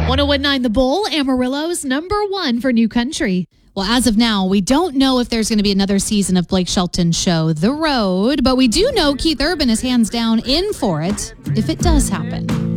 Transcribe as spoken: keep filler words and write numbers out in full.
one oh one point nine The Bull, Amarillo's number one for new country. Well, as of now, we don't know if there's going to be another season of Blake Shelton's show, The Road, but we do know Keith Urban is hands down in for it if it does happen.